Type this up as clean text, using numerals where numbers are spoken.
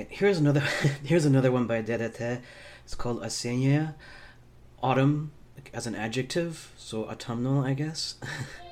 Here's another here's another one by Derete. It's called Asenia. Autumn, like, as an adjective, so autumnal, I guess.